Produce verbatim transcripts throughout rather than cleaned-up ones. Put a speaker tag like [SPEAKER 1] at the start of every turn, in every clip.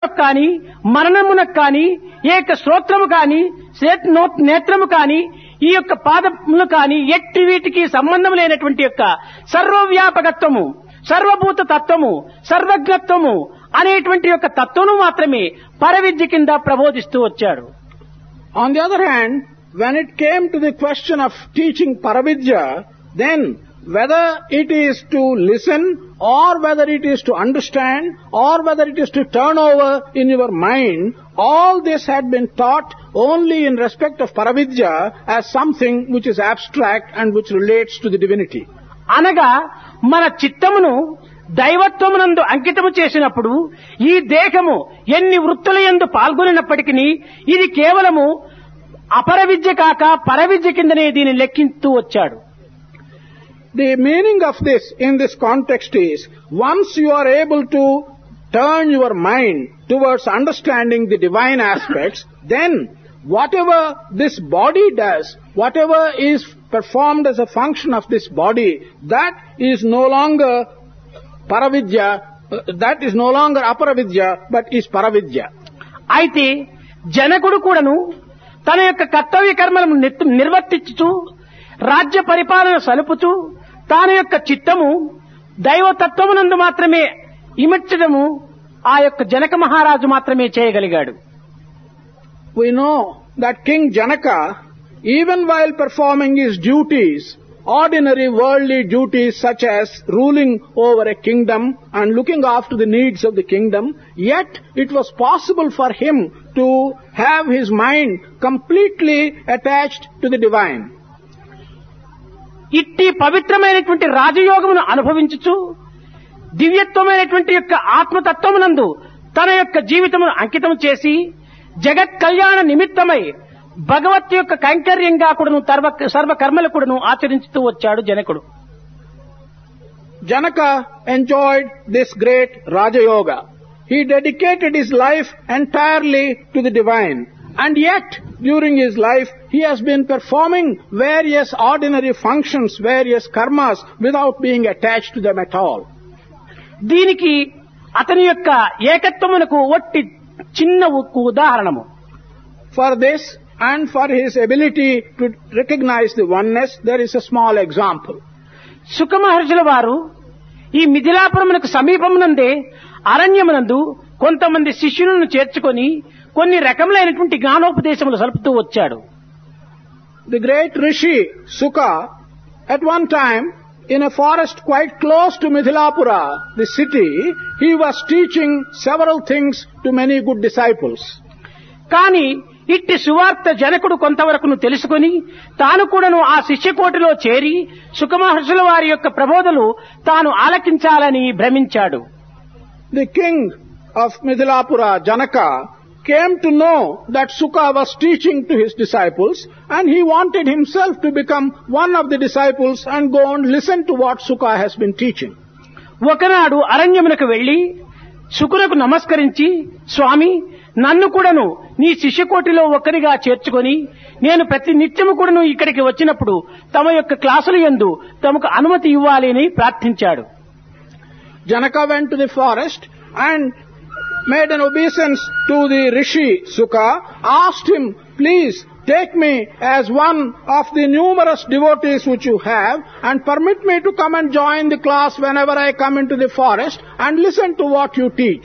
[SPEAKER 1] కానీ మరణమునకు కానీ ఏక శ్రోత్రము కానీ నేత్రము కానీ ఈ యొక్క పాదములు కానీ ఎట్టి వీటికి సంబంధం లేనటువంటి యొక్క సర్వవ్యాపకత్వము, సర్వభూత తత్వము, సర్వజ్ఞత్వము అనేటువంటి యొక్క తత్వము మాత్రమే పరవిద్య కింద ప్రబోధిస్తూ వచ్చాడు.
[SPEAKER 2] On the other hand, when it came to the question of teaching Paravidya, then whether it is to listen or whether it is to understand or whether it is to turn over in your mind, all this had been taught only in respect of Paravidya as something which is abstract and which relates to the divinity.
[SPEAKER 1] అనగా మన చిత్తమును దైవత్వమునందు అంకితము చేసినప్పుడు ఈ దేహము ఎన్ని వృత్తుల యందు పాల్గొనినప్పటికీ ఇది కేవలము అపర విద్య కాక పరవిద్య కిందనే దీన్ని లెక్కిస్తూ వచ్చాడు.
[SPEAKER 2] The meaning of this in this context is, once you are able to turn your mind towards understanding the divine aspects, then whatever this body does, whatever is performed as a function of this body, that is no longer Paravidya, that is no longer Aparavidya, but is Paravidya.
[SPEAKER 1] అయితే జనకుడు కూడాను తన యొక్క కర్తవ్య కర్మలను నిర్వర్తించుతూ రాజ్య పరిపాలన సలుపుతూ తాను యొక్క చిత్తము దైవతత్వమునందు మాత్రమే ఇమర్చడము ఆ యొక్క జనక మహారాజు మాత్రమే చేయగలిగాడు.
[SPEAKER 2] We know that King Janaka, even while performing his duties, ordinary worldly duties such as ruling over a kingdom and looking after the needs of the kingdom, yet it was possible for him to have his mind completely attached to the divine.
[SPEAKER 1] ఇట్టి పవిత్రమైనటువంటి రాజయోగమును అనుభవించుచు దివ్యత్వమైనటువంటి యొక్క ఆత్మతత్వమునందు తన యొక్క జీవితమును అంకితం చేసి జగత్ కళ్యాణ నిమిత్తమై భగవత్ యొక్క కైంకర్యంగా కూడాను సర్వ కర్మలు కూడాను ఆచరించుతూ వచ్చాడు జనకుడు.
[SPEAKER 2] Janaka enjoyed this great Raja Yoga. He dedicated his life entirely to the divine. And yet, during his life, he has been performing various ordinary functions, various karmas, without being attached to them at all.
[SPEAKER 1] దీనికి అతని యొక్క ఏకత్వమునకు ఒట్టి చిన్న ఉదాహరణము.
[SPEAKER 2] For this, and for his ability to recognize the oneness, there is a small example.
[SPEAKER 1] సుఖ మహర్షుల వారు ఈ మిథిలాపురమునకు సమీపమునందే అరణ్యమునందు కొంతమంది శిష్యులను చేర్చుకొని కొన్ని రకములైనటువంటి జ్ఞానోపదేశములు సలుపుతూ వచ్చాడు.
[SPEAKER 2] The great Rishi Sukha, at one time, in a forest quite close to Mithilapura, the city, he was teaching several things to many good disciples.
[SPEAKER 1] కానీ ఇట్టి సువార్త జనకుడు కొంతవరకును తెలుసుకొని తాను కూడాను ఆ శిష్యకోటిలో చేరి సుఖమహర్షుల వారి యొక్క ప్రబోధలు తాను ఆలకించాలని భ్రమించాడు.
[SPEAKER 2] The king of Mithilapura, Janaka, came to know that Sukha was teaching to his disciples, and he wanted himself to become one of the disciples and go and listen to what Sukha has been teaching.
[SPEAKER 1] ఒకనాడు అరణ్యమునకు వెళ్లి శుకునకు నమస్కరించి, స్వామి, నన్ను కూడాను నీ శిష్యకోటిలో ఒక్కరిగా చేర్చుకొని నేను ప్రతి నిత్యము కూడాను ఇక్కడికి వచ్చినప్పుడు తమ యొక్క క్లాసుల యందు తమకు అనుమతి ఇవ్వాలి అని ప్రార్థించాడు.
[SPEAKER 2] Janaka went to the forest and made an obeisance to the Rishi Sukha, asked him, please take me as one of the numerous devotees which you have and permit me to come and join the class whenever I come into the forest and listen to what you teach.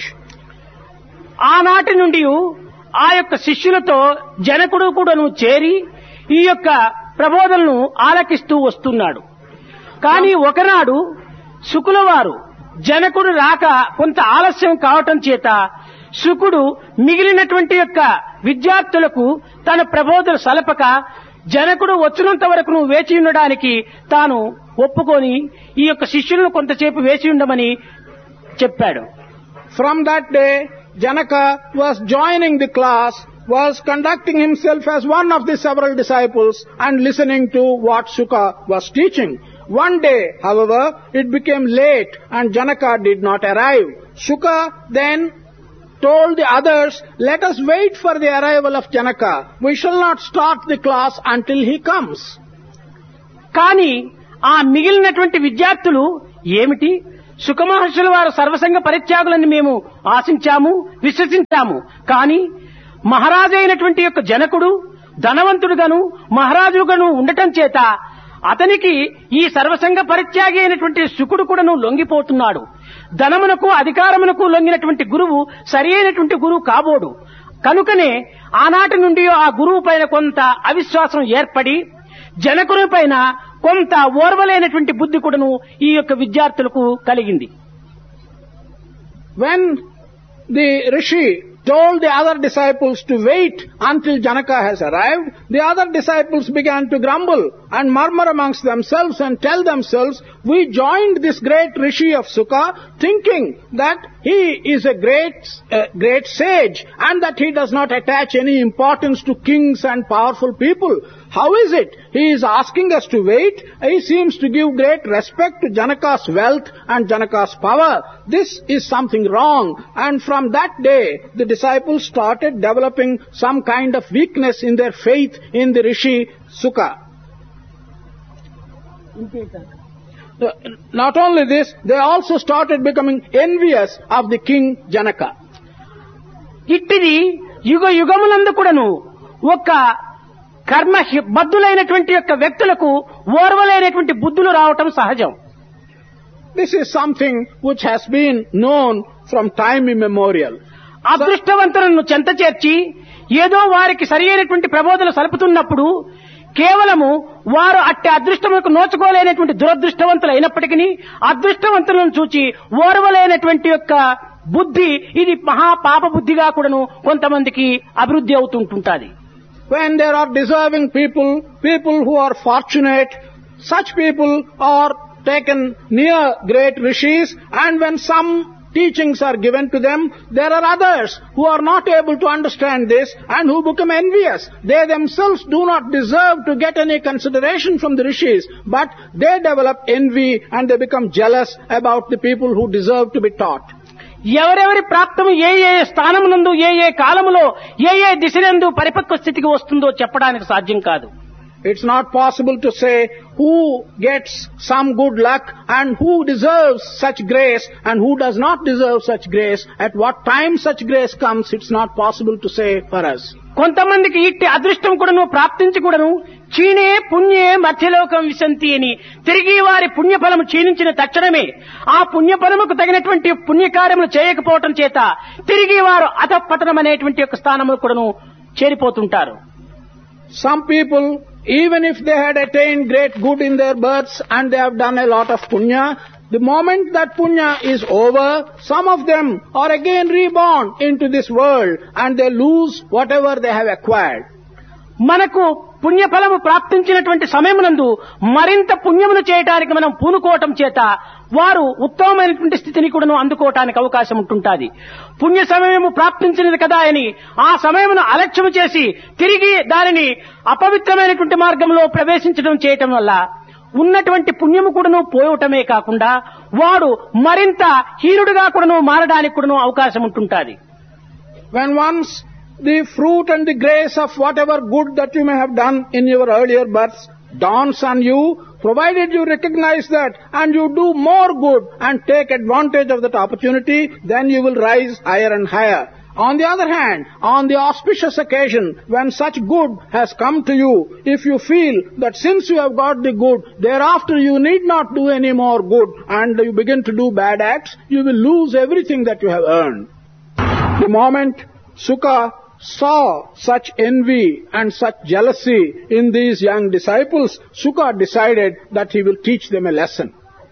[SPEAKER 1] ఆనాటి నుండి ఆ యొక్క శిష్యులతో జనకుడు కూడాను చేరి ఈ యొక్క ప్రబోధనను ఆలకిస్తూ వస్తున్నాడు. కానీ ఒకనాడు శుకుల వారు జనకుడు రాక కొంత ఆలస్యం కావటం చేత శుకుడు మిగిలినటువంటి యొక్క విద్యార్థులకు తన ప్రబోధన సలపక జనకుడు వచ్చినంత వరకు వేచి ఉండడానికి తాను ఒప్పుకొని ఈ యొక్క శిష్యులను కొంతసేపు వేచి ఉండమని చెప్పాడు.
[SPEAKER 2] From that day, Janaka was joining the class, was conducting himself as one of the several disciples and listening to what Sukha was teaching. One day, however, it became late and Janaka did not arrive. Sukha then told the others, let us wait for the arrival of Janaka. We shall not start the class until he comes.
[SPEAKER 1] కానీ ఆ మిగిలినటువంటి విద్యార్థులు ఏమిటి సుఖమహర్షుల వారు సర్వసంగ పరిత్యాగులని మేము ఆశించాము, విశ్వసించాము. కానీ మహారాజు అయినటువంటి యొక్క జనకుడు ధనవంతుడుగాను మహారాజుగాను ఉండటం చేత అతనికి ఈ సర్వసంగ పరిత్యాగి అయినటువంటి శుకుడు కూడాను లొంగిపోతున్నాడు. ధనమునకు అధికారమునకు లొంగినటువంటి గురువు సరి అయినటువంటి గురువు కాబోడు. కనుకనే ఆనాటి నుండి ఆ గురువు పైన కొంత అవిశ్వాసం ఏర్పడి జనకుని పైన కొంత ఓర్వలేనటువంటి బుద్ధి కూడాను ఈ యొక్క విద్యార్థులకు కలిగింది.
[SPEAKER 2] When the Rishi told the other disciples to wait until Janaka has arrived, the other disciples began to grumble and murmur amongst themselves and tell themselves, we joined this great Rishi of Sukha thinking that he is a great, uh, great sage and that he does not attach any importance to kings and powerful people. How is it? He is asking us to wait. He seems to give great respect to Janaka's wealth and Janaka's power. This is something wrong. And from that day, the disciples started developing some kind of weakness in their faith in the Rishi Sukha. Not only this, they also started becoming envious of the king Janaka.
[SPEAKER 1] ఇట్టిది యుగ యుగములందు కూడాను ఒక కర్మ బద్ధులైనటువంటి యొక్క వ్యక్తులకు ఓర్వలేనటువంటి బుద్ధులు రావటం సహజం.
[SPEAKER 2] This is something which has been known from time immemorial.
[SPEAKER 1] అదృష్టవంతులను చెంత చేర్చి ఏదో వారికి సరి అయినటువంటి ప్రబోధనలు సలుపుతున్నప్పుడు కేవలము వారు అట్టి అదృష్టములకు నోచుకోలేనటువంటి దురదృష్టవంతులు అయినప్పటికీ అదృష్టవంతులను చూచి ఓర్వలేనటువంటి యొక్క బుద్ధి ఇది మహా పాప బుద్ధిగా కూడాను కొంతమందికి అభివృద్ధి అవుతుంటుంటుంది.
[SPEAKER 2] When there are deserving people, people who are fortunate, such people are taken near great rishis, and when some teachings are given to them, there are others who are not able to understand this and who become envious. They themselves do not deserve to get any consideration from the rishis, but they develop envy and they become jealous about the people who deserve to be taught.
[SPEAKER 1] ఎవరెవరి ప్రాప్తము ఏ ఏ స్థానమునందు ఏ ఏ కాలములో ఏ ఏ దిశనందు పరిపక్వ స్థితికి వస్తుందో చెప్పడానికి సాధ్యం కాదు.
[SPEAKER 2] It's not possible to say who gets some good luck and who deserves such grace and who does not deserve such grace. At what time such grace comes, it's not possible to say for us.
[SPEAKER 1] కొంతమందికి ఇట్టి అదృష్టం కూడాను ప్రాప్తించి కూడాను క్షీణే పుణ్యే మధ్యలోకం విశంతి అని తిరిగి వారి పుణ్యఫలము క్షీణించిన తక్షణమే ఆ పుణ్యఫలముకు తగినటువంటి పుణ్యకార్యములు చేయకపోవటం చేత తిరిగి వారు అధపతనం అనేటువంటి యొక్క స్థానములు కూడాను చేరిపోతుంటారు.
[SPEAKER 2] Some people, even if they had attained great good in their births and they have done a lot of punya, the moment that punya is over, some of them are again reborn into this world and they lose whatever they have acquired.
[SPEAKER 1] మనకు పుణ్యఫలము ప్రాప్తించినటువంటి సమయమునందు మరింత పుణ్యమును చేయడానికి మనం పూనుకోవటం చేత వారు ఉత్తమమైనటువంటి స్థితిని కూడాను అందుకోవటానికి అవకాశం ఉంటుంటుంది. పుణ్య సమయము ప్రాప్తించినది కదా అని ఆ సమయమును అలక్ష్యం చేసి తిరిగి దానిని అపవిత్రమైనటువంటి మార్గంలో ప్రవేశించడం చేయటం వల్ల ఉన్నటువంటి పుణ్యము కూడాను పోయటమే కాకుండా వాడు మరింత హీనుడిగా కూడాను మారడానికి కూడాను అవకాశం ఉంటుంటుంది.
[SPEAKER 2] When once the fruit and the grace of whatever good that you may have done in your earlier births dawns on you, provided you recognize that and you do more good and take advantage of that opportunity, then you will rise higher and higher. On the other hand, on the auspicious occasion when such good has come to you, if you feel that since you have got the good, thereafter you need not do any more good and you begin to do bad acts, you will lose everything that you have earned. The moment Sukha saw such envy and such jealousy in these young disciples, Sukha decided that he will teach them a lesson.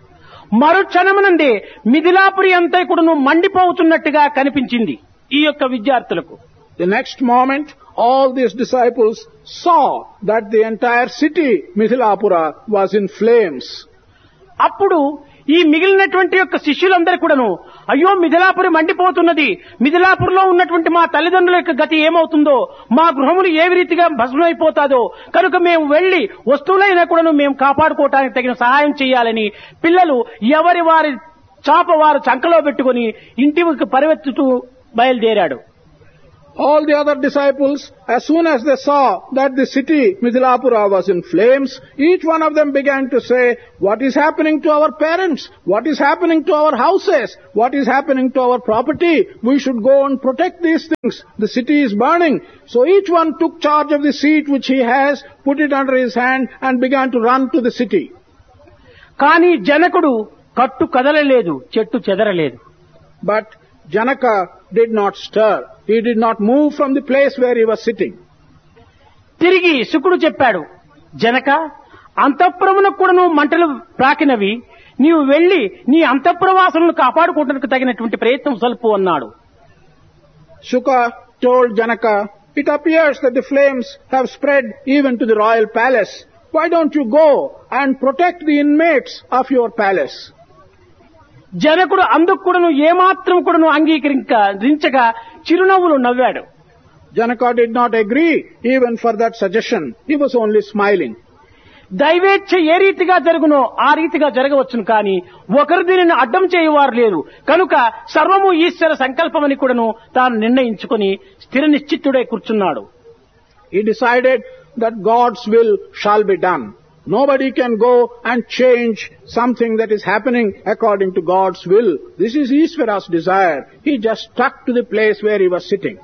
[SPEAKER 1] మరుక్షణమునందే Mithilapuri అంతా కూడాను మండిపోతున్నట్టుగా కనిపించింది ఈ యొక్క విద్యార్థులకు.
[SPEAKER 2] The next moment, all these disciples saw that the entire city, Mithilapura, was in flames.
[SPEAKER 1] అప్పుడు ఈ మిగిలినటువంటి యొక్క శిష్యులందరూ కూడాను అయ్యో మిథిలాపురి మండిపోతున్నది, మిథిలాపురిలో ఉన్నటువంటి మా తల్లిదండ్రుల యొక్క గతి ఏమవుతుందో, మా గృహములు ఏ రీతిగా భస్మైపోతాదో, కనుక మేము వెళ్లి వస్తువులైనా కూడాను మేము కాపాడుకోవటానికి తగిన సహాయం చేయాలని పిల్లలు ఎవరి వారి చాప వారు చంకలో పెట్టుకుని ఇంటికి పరిగెత్తుతూ బయలుదేరాడు.
[SPEAKER 2] All the other disciples, as soon as they saw that the city, Mithilapura, was in flames, each one of them began to say, what is happening to our parents? What is happening to our houses? What is happening to our property? We should go and protect these things. The city is burning. So each one took charge of the seat which he has, put it under his hand and began to run to the city.
[SPEAKER 1] కానీ జనకుడు కట్టు కదలలేదు, చెట్టు చెదరలేదు.
[SPEAKER 2] But Janaka did not stir. He did not move from the place where he was sitting.
[SPEAKER 1] తిరిగి శుకుడు చెప్పాడు, జనక, అంతఃపురమునకు కూడాను మంటలు ప్రాకినవి, నీవు వెళ్లి నీ అంతఃపురవాసులను కాపాడుకోవడానికి తగినటువంటి ప్రయత్నం సల్పు అన్నాడు.
[SPEAKER 2] Shuka told Janaka, it appears that the flames have spread even to the royal palace. Why don't you go and protect the inmates of your palace?
[SPEAKER 1] జనకుడు అందుకు కూడాను ఏమాత్రం కూడాను అంగీకరించగా చిరునవ్వులు నవ్వాడు.
[SPEAKER 2] Janaka did not agree even for that suggestion. He was only smiling.
[SPEAKER 1] దైవేచ్ఛ ఏ రీతిగా జరుగునో ఆ రీతిగా జరగవచ్చును, కానీ ఒకరు దీనిని అడ్డం చేయువారు లేరు. కనుక సర్వము ఈశ్వర సంకల్పమని కూడాను తాను నిర్ణయించుకుని స్థిర నిశ్చిత్తుడై కూర్చున్నాడు.
[SPEAKER 2] He decided that God's will shall be done. Nobody can go and change something that is happening according to God's will. This is Ishvara's desire. He just stuck to the place where he was sitting.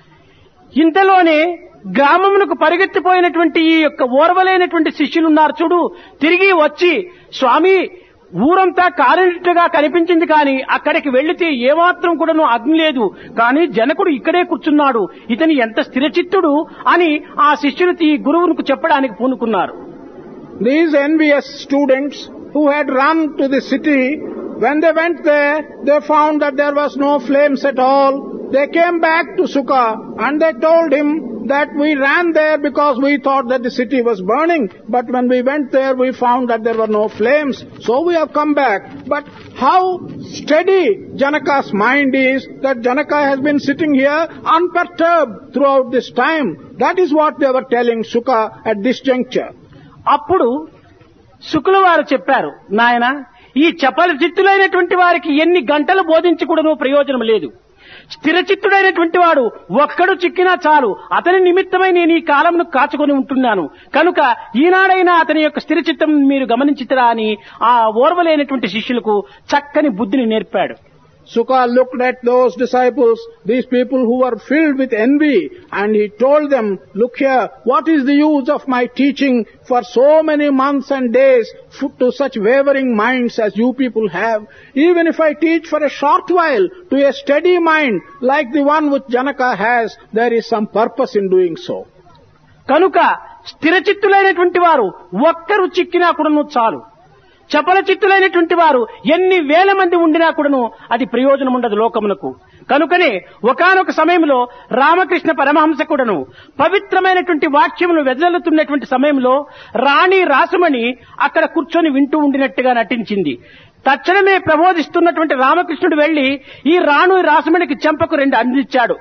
[SPEAKER 1] ఇంతలోనే గ్రామమునకు పరిగెత్తిపోయినటువంటి ఈ యొక్క ఓర్వలేనటువంటి శిష్యులున్నారు చూడు, తిరిగి వచ్చి స్వామి ఊరంతా కాలినట్టుగా కనిపించింది, కానీ అక్కడికి వెళ్లితే ఏమాత్రం కూడాను అగ్ని లేదు, కానీ జనకుడు ఇక్కడే కూర్చున్నాడు, ఇతని ఎంత స్థిరచిత్తుడు అని ఆ శిష్యులు ఈ గురువుకు చెప్పడానికి పూనుకున్నారు.
[SPEAKER 2] These envious students who had run to the city, when they went there, they found that there was no flames at all. They came back to Sukha and they told him that we ran there because we thought that the city was burning, but when we went there we found that there were no flames, so we have come back. But how steady Janaka's mind is, that Janaka has been sitting here unperturbed throughout this time. That is what they were telling Sukha at this juncture.
[SPEAKER 1] అప్పుడు శుకుల వారు చెప్పారు, నాయన, ఈ చపల చిత్తులైనటువంటి వారికి ఎన్ని గంటలు బోధించకూడను ప్రయోజనం లేదు. స్థిరచిత్తుడైనటువంటి వాడు ఒక్కడు చిక్కినా చాలు, అతని నిమిత్తమై నేను ఈ కాలమును కాచుకొని ఉంటున్నాను, కనుక ఈనాడైనా అతని యొక్క స్థిరచిత్తం మీరు గమనించితరా అని ఆ ఓర్వలేనటువంటి శిష్యులకు చక్కని బుద్ధిని నేర్పాడు.
[SPEAKER 2] Sukha looked at those disciples, these people who were filled with envy, and he told them, look here, what is the use of my teaching for so many months and days to such wavering minds as you people have? Even if I teach for a short while to a steady mind like the one which Janaka has, there is some purpose in doing so.
[SPEAKER 1] కనుక స్థిరచిత్తులైనటువంటి వారు ఒక్కరు చిక్కినా కూడాను చాలు, చపల చిత్తులైనటువంటి వారు ఎన్ని వేల మంది ఉండినా కూడాను అది ప్రయోజనం ఉండదు లోకమునకు. కనుకనే ఒకానొక సమయంలో రామకృష్ణ పరమహంస కూడాను పవిత్రమైనటువంటి వాక్యములు వెదజల్లుతున్నటువంటి సమయంలో రాణి రాసమణి అక్కడ కూర్చొని వింటూ ఉండినట్టుగా నటించింది. తక్షణమే ప్రబోధిస్తున్నటువంటి రామకృష్ణుడు వెళ్లి ఈ రాణు రాసమణికి చెంపకు రెండు అందించాడు,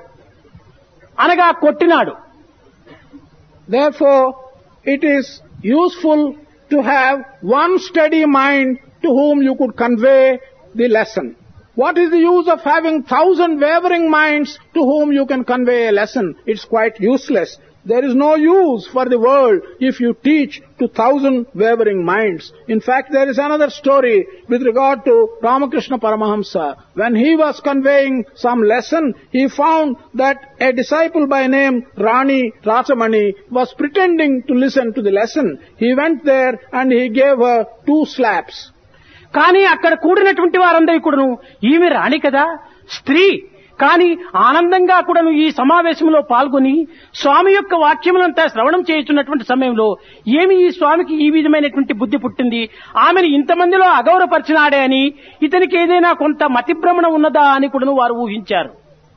[SPEAKER 1] అనగా కొట్టినాడు.
[SPEAKER 2] Therefore, it is useful to have one steady mind to whom you could convey the lesson. What is the use of having thousand wavering minds to whom you can convey a lesson? It's quite useless. There is no use for the world if you teach to thousand wavering minds. In fact, there is another story with regard to Ramakrishna Paramahamsa. When he was conveying some lesson, he found that a disciple by name Rani Rasamani was pretending to listen to the lesson. He went there and he gave her two slaps.
[SPEAKER 1] కానీ అక్కడ కూడినటువంటి వారందరూ కూడాను ఈమె రాణి కదా, స్త్రీ, కానీ ఆనందంగా కూడాను ఈ సమావేశంలో పాల్గొని స్వామి యొక్క వాక్యములంతా శ్రవణం చేయుచున్నటువంటి సమయంలో ఏమి ఈ స్వామికి ఈ విధమైనటువంటి బుద్ధి పుట్టింది, ఆమెను ఇంతమందిలో అగౌరవపరిచినాడే అని, ఇతనికి ఏదైనా కొంత మతిభ్రమణ ఉన్నదా అని కూడాను వారు ఊహించారు.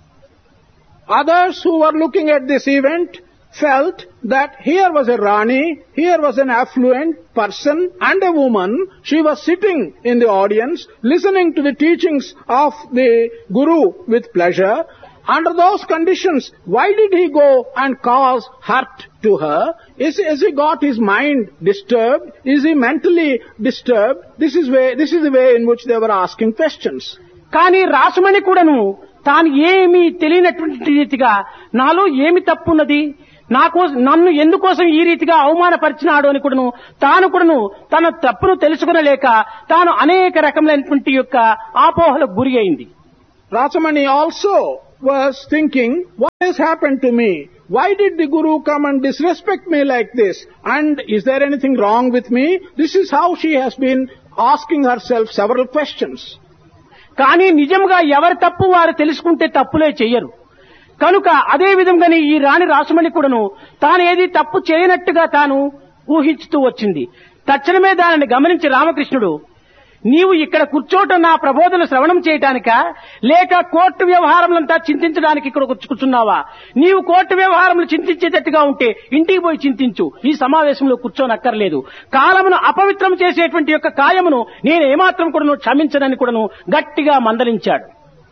[SPEAKER 2] Others who were looking at this event felt that here was a Rani, here was an affluent person and a woman. She was sitting in the audience, listening to the teachings of the Guru with pleasure. Under those conditions, why did he go and cause hurt to her? Is, is he got his mind disturbed? Is he mentally disturbed? This is way, this is the way in which they were asking questions.
[SPEAKER 1] కానీ రాసమణి కూడాను తాను ఏమీ తెలియనటువంటి రీతిగా నాలో ఏమి తప్పున్నది, నాకు నన్ను ఎందుకోసం ఈ రీతిగా అవమానపరిచినాడు అని కూడాను తాను కూడాను తన తప్పును తెలుసుకునలేక తాను అనేక రకములైనటువంటి యొక్క ఆపోహలకు గురి అయింది.
[SPEAKER 2] Rasamani also was thinking, what has happened to me? Why did the Guru come and disrespect me like this? And is there anything wrong with me? This is how she has been asking herself several questions.
[SPEAKER 1] కానీ నిజంగా ఎవరి తప్పు వారు తెలుసుకుంటే తప్పులే చెయ్యరు. కనుక అదే విధంగానే ఈ రాణి రాసమణి కూడాను తాను ఏది తప్పు చేయనట్టుగా తాను ఊహించుతూ వచ్చింది. తక్షణమే దానిని గమనించి రామకృష్ణుడు, నీవు ఇక్కడ కూర్చోటం నా ప్రబోధన శ్రవణం చేయటానికా లేక కోర్టు వ్యవహారములంతా చింతించడానికి ఇక్కడ కూర్చున్నావా? నీవు కోర్టు వ్యవహారములు చింతించేటట్టుగా ఉంటే ఇంటికి పోయి చింతించు, ఈ సమావేశంలో కూర్చోనక్కర్లేదు. కాలమును అపవిత్రం చేసేటువంటి యొక్క కాయమును నేను ఏమాత్రం కూడాను క్షమించనని కూడాను గట్టిగా మందలించాడు.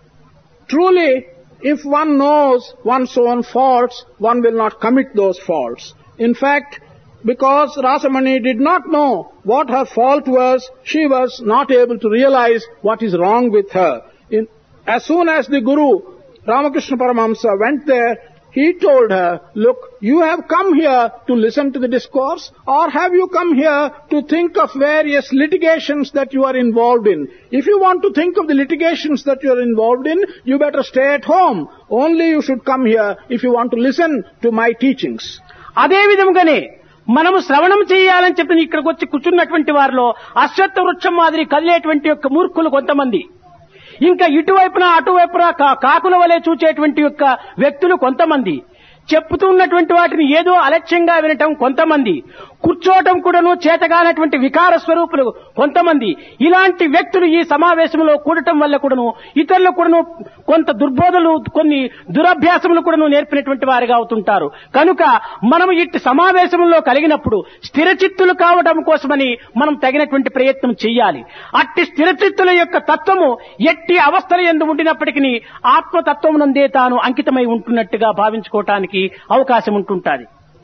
[SPEAKER 2] Truly, if one knows one's own faults, one will not commit those faults. In fact, because Rasamani did not know what her fault was, she was not able to realize what is wrong with her. In, as soon as the Guru, Ramakrishna Paramahamsa, went there, he told her, look, you have come here to listen to the discourse, or have you come here to think of various litigations that you are involved in? If you want to think of the litigations that you are involved in, you better stay at home. Only you should come here if you want to listen to my teachings.
[SPEAKER 1] అదే విధంగానే మనము శ్రవణం చేయాలని చెప్పి ఇక్కడికి వచ్చి కూర్చున్నటువంటి వారిలో అశ్వత్థ వృక్షం మాదిరి కదిలేటువంటి యొక్క మూర్ఖులు కొంతమంది, ఇంకా ఇటువైపున అటువైపున కాకుల వలె చూచేటువంటి యొక్క వ్యక్తులు కొంతమంది, చెప్పుతున్నటువంటి వాటిని ఏదో అలక్ష్యంగా వినటం కొంతమంది, కూర్చోవటం కూడాను చేతగానటువంటి వికార స్వరూపులు కొంతమంది, ఇలాంటి వ్యక్తులు ఈ సమావేశంలో కూడటం వల్ల కూడాను ఇతరులు కూడాను కొంత దుర్బోధలు, కొన్ని దురభ్యాసములు కూడాను నేర్పినటువంటి వారిగా అవుతుంటారు. కనుక మనం ఇట్టి సమావేశంలో కలిగినప్పుడు స్థిరచిత్తులు కావడం కోసమని మనం తగినటువంటి ప్రయత్నం చెయ్యాలి. అట్టి స్థిరచిత్తుల యొక్క తత్వము ఎట్టి అవస్థల యందు ఉండినప్పటికీ ఆత్మతత్వమునందే తాను అంకితమై ఉంటున్నట్టుగా భావించుకోవటానికి అవకాశం ఉంటుంటుంది.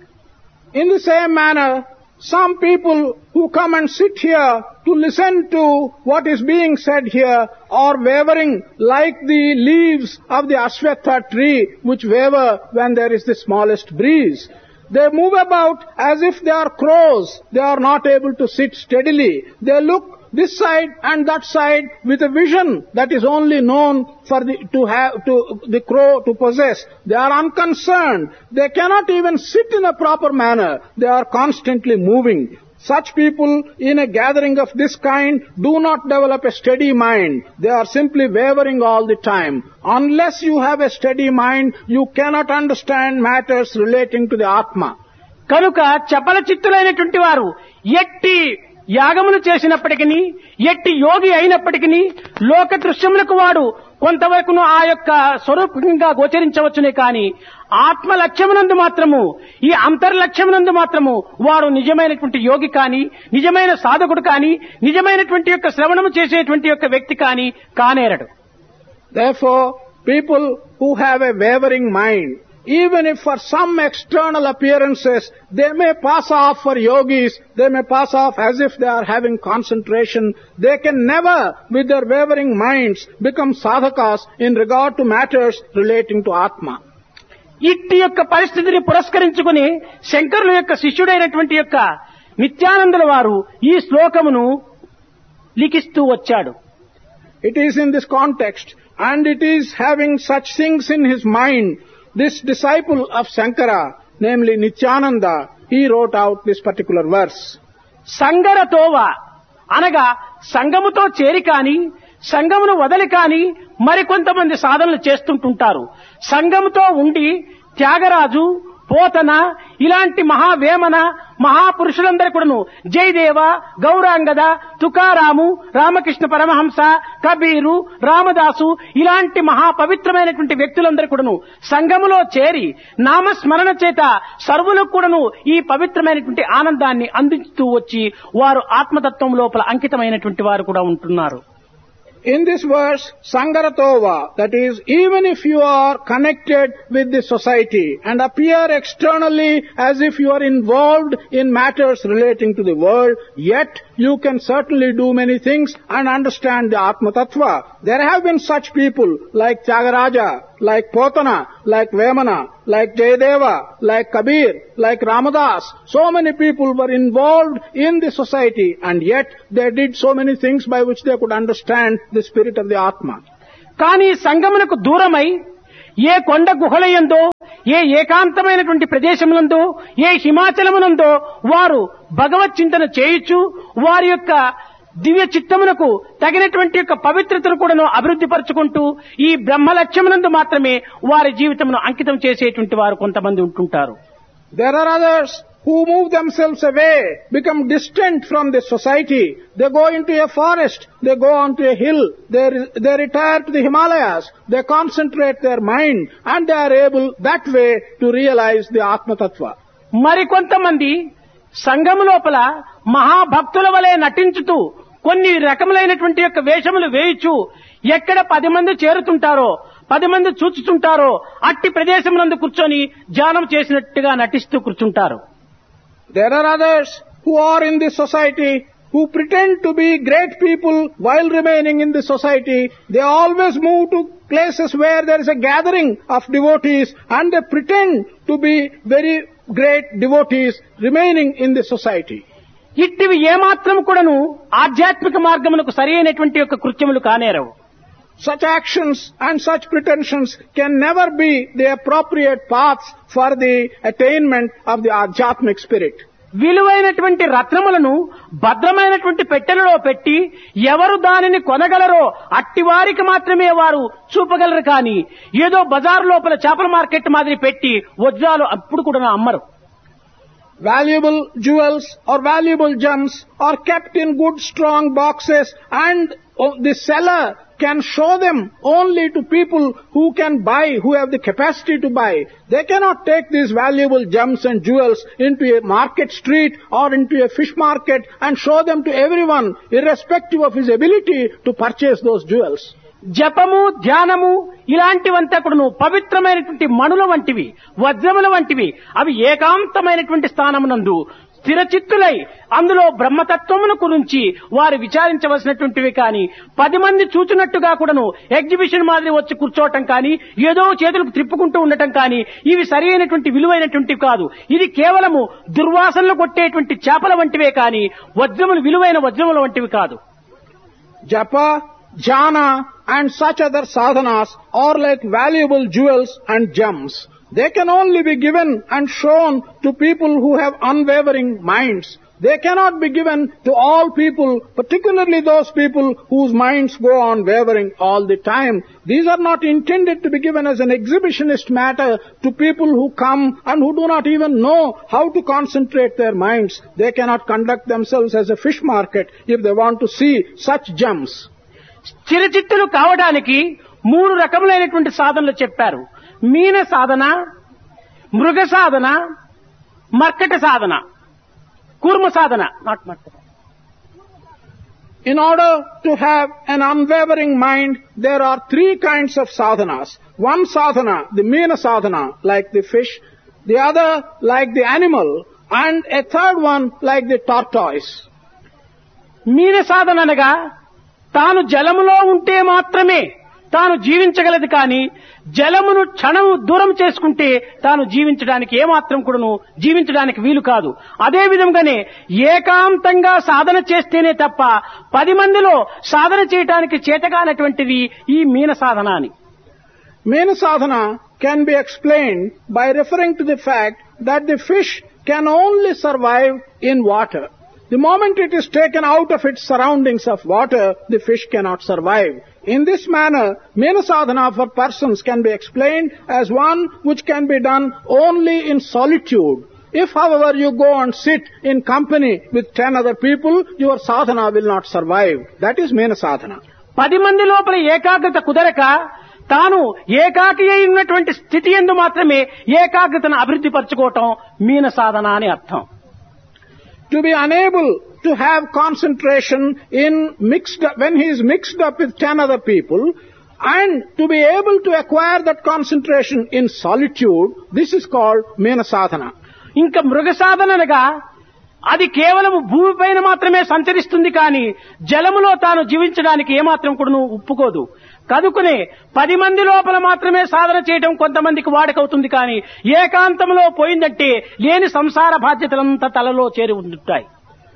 [SPEAKER 2] In the same manner, some people who come and sit here to listen to what is being said here are wavering like the leaves of the Ashwatha tree which waver when there is the smallest breeze. They move about as if they are crows. They are not able to sit steadily. They look this side and that side with a vision that is only known for the, to have, to the crow to possess. They are unconcerned. They cannot even sit in a proper manner. They are constantly moving. Such people in a gathering of this kind do not develop a steady mind. They are simply wavering all the time. Unless you have a steady mind, you cannot understand matters relating to the Atma.
[SPEAKER 1] కనుక చపల చిత్తులైనటువంటి వారు ఎట్టి యాగములు చేసినప్పటికీ, ఎట్టి యోగి అయినప్పటికీ లోక దృశ్యములకు వాడు కొంతవరకును ఆ యొక్క స్వరూపంగా గోచరించవచ్చునే కానీ ఆత్మ లక్ష్యమునందు మాత్రము, ఈ అంతర్లక్ష్యమునందు మాత్రము వాడు నిజమైనటువంటి యోగి కానీ, నిజమైన సాధకుడు కానీ, నిజమైనటువంటి యొక్క శ్రవణము చేసేటువంటి యొక్క వ్యక్తి కానీ కానేరడు.
[SPEAKER 2] Therefore, people who have a wavering mind, even if for some external appearances they may pass off for yogis, they may pass off as if they are having concentration, they can never, with their wavering minds, become sadhakas in regard to matters relating to Atma.
[SPEAKER 1] ఇట్టి యొక్క పరిస్థితిని పురస్కరించుకుని శంకరుల యొక్క శిష్యుడైనటువంటి యొక్క నిత్యానందుల వారు ఈ శ్లోకమును లిఖిస్తూ వచ్చాడు.
[SPEAKER 2] It is in this context, and it is having such things in his mind, this disciple of Shankara, namely Nityananda, he wrote out this particular verse.
[SPEAKER 1] సంగరతోవ అనగా సంగముతో చేరి కాని, సంగమును వదలి కాని మరికొంతమంది సాధనలు చేస్తుంటుంటారు. సంగముతో ఉండి త్యాగరాజు, పోతన ఇలాంటి మహావేమన మహాపురుషులందరూ కూడాను జయదేవ, గౌరాంగద, తుకారాము, రామకృష్ణ పరమహంస, కబీరు, రామదాసు ఇలాంటి మహాపవిత్రమైనటువంటి వ్యక్తులందరూ కూడాను సంఘములో చేరి నామస్మరణ చేత సర్వులకు కూడాను ఈ పవిత్రమైనటువంటి ఆనందాన్ని అందిస్తూ వచ్చి వారు ఆత్మతత్వం లోపల అంకితమైనటువంటి వారు కూడా ఉంటున్నారు.
[SPEAKER 2] In this verse, Sangaratova, that is, even if you are connected with the society and appear externally as if you are involved in matters relating to the world, yet you can certainly do many things and understand the Atma Tattva. There have been such people like Tyagaraja, like Potana, like Vemana, like Jayadeva, like Kabir, like Ramadas. So many people were involved in the society and yet they did so many things by which they could understand the spirit of the Atma.
[SPEAKER 1] కానీ సంగమునకు దూరమై ఏ కొండ గుహలయందో ఏ ఏకాంతమైనటువంటి ప్రదేశములందో ఏ హిమాచలమునందో వారు భగవత్ చింతన చేయుచు వారి యొక్క దివ్య చిత్తమునకు తగినటువంటి యొక్క పవిత్రతను కూడాను అభివృద్ధి పరుచుకుంటూ ఈ బ్రహ్మ లక్ష్యమునందు మాత్రమే వారి జీవితమును అంకితం చేసేటువంటి వారు కొంతమంది ఉంటుంటారు.
[SPEAKER 2] There are others who move themselves away, become distant from the society. They go into a forest, they go onto a hill, they, they retire to the Himalayas, they concentrate their mind and they are able that way to realize the Atma Tattva.
[SPEAKER 1] మరికొంతమంది సంఘము లోపల మహాభక్తుల వలె నటించుతూ కొన్ని రకములైనటువంటి యొక్క వేషములు వేయుచు ఎక్కడ పది మంది చేరుతుంటారో పది మంది చూచుతుంటారో అట్టి ప్రదేశమునందు కూర్చొని ధ్యానం చేసినట్టుగా నటిస్తూ కూర్చుంటారు.
[SPEAKER 2] There are others who are in this society who pretend to be great people while remaining in the society. They always move to places where there is a gathering of devotees and they pretend to be very great devotees remaining in the society.
[SPEAKER 1] ఇట్టివి ఏమాత్రం కూడాను ఆధ్యాత్మిక మార్గమునకు సరి అయినటువంటి యొక్క కృత్యములు కానేరవు.
[SPEAKER 2] Such actions and such pretensions can never be the appropriate paths for the attainment of the Adhyatmic spirit.
[SPEAKER 1] విలువైనటువంటి రత్నములను భద్రమైనటువంటి పెట్టెలలో పెట్టి ఎవరు దానిని కొనగలరో అట్టి వారికి మాత్రమే వారు చూపగలరు కానీ ఏదో బజార్ లోపల చేపల మార్కెట్ మాదిరి పెట్టి వజ్రాలు అప్పుడు కూడా అమ్మరు.
[SPEAKER 2] Valuable jewels or valuable gems are kept in good strong boxes and the seller can show them only to people who can buy, who have the capacity to buy. They cannot take these valuable gems and jewels into a market street or into a fish market and show them to everyone irrespective of his ability to purchase those jewels.
[SPEAKER 1] జపము ధ్యానము ఇలాంటివంతా కూడాను పవిత్రమైనటువంటి మణుల వంటివి వజ్రముల వంటివి అవి ఏకాంతమైనటువంటి స్థానమునందు స్థిరచిత్తులై అందులో బ్రహ్మతత్వమును గురించి వారు విచారించవలసినటువంటివి కానీ పది మంది చూచినట్టుగా కూడాను ఎగ్జిబిషన్ మాదిరి వచ్చి కూర్చోవటం కానీ ఏదో చేతులకు త్రిప్పుకుంటూ ఉండటం కానీ ఇవి సరి అయినటువంటి విలువైనటువంటివి కాదు. ఇది కేవలము దుర్వాసనలు కొట్టేటువంటి చేపల వంటివే కానీ వజ్రములు విలువైన వజ్రముల వంటివి కాదు.
[SPEAKER 2] Japa, jhana and such other sadhanas are like valuable jewels and gems. They can only be given and shown to people who have unwavering minds. They cannot be given to all people, particularly those people whose minds go on wavering all the time. These are not intended to be given as an exhibitionist matter to people who come and who do not even know how to concentrate their minds. They cannot conduct themselves as a fish market if they want to see such gems.
[SPEAKER 1] చిరచిత్తులు కావడానికి మూడు రకములైనటువంటి సాధనలు చెప్పారు. మీన సాధన, మృగ సాధన, మర్కట సాధన, కూర్మ సాధన. Not మర్కట.
[SPEAKER 2] In order to have an unwavering mind, there are three kinds of sadhanas. One sadhana, the meena sadhana, like the fish, the other like the animal, and a third one like the tortoise.
[SPEAKER 1] మీన సాధన అనగా తాను జలములో ఉంటే మాత్రమే తాను జీవించగలదు కానీ జలమును క్షణము దూరం చేసుకుంటే తాను జీవించడానికి ఏమాత్రం కూడాను జీవించడానికి వీలు కాదు. అదే విధంగానే ఏకాంతంగా సాధన చేస్తేనే తప్ప పది మందిలో సాధన చేయడానికి చేతగానటువంటిది ఈ మీన సాధన అని.
[SPEAKER 2] మీన సాధన can be explained by referring to the fact that the fish can only survive in water. The moment it is taken out of its surroundings of water, the fish cannot survive. In this manner, Mena sadhana for persons can be explained as one which can be done only in solitude. If, however, you go and sit in company with ten other people, your sadhana will not survive. That is Mena sadhana.
[SPEAKER 1] పది మంది లోపల ఏకాగ్రత కుదరక తాను ఏకాకి అయినటువంటి స్థితి యందు మాత్రమే ఏకాగ్రతను అభివృద్ధి పరచుకోవటం మీన సాధన అని అర్థం.
[SPEAKER 2] To be unable to have concentration in mixed up, when he is mixed up with ten other people, and to be able to acquire that concentration in solitude, this is called mena sadhana.
[SPEAKER 1] ఇంకా మృగ సాధన అనగా అది కేవలం భూమిపైన మాత్రమే సంచరిస్తుంది కానీ జలములో తాను జీవించడానికి ఏమాత్రం కూడా ఒప్పుకోదు. కనుకనే పది మంది లోపల మాత్రమే సాధన చేయడం కొంతమందికి వాడకవుతుంది కానీ ఏకాంతంలో పోయిందంటే లేని సంసార బాధ్యతలంతా తలలో చేరి ఉంటాయి.